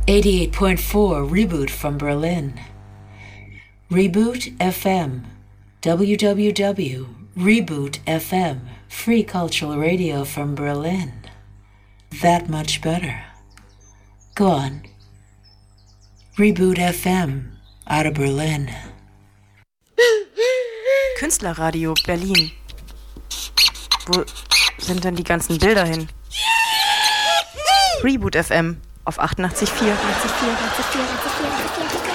88.4 Reboot from Berlin. Reboot FM. www.reboot FM. Free cultural radio from Berlin. That much better. Go on. Reboot FM out of Berlin. Künstlerradio Berlin. Wo sind denn die ganzen Bilder hin? Reboot FM auf 88.4.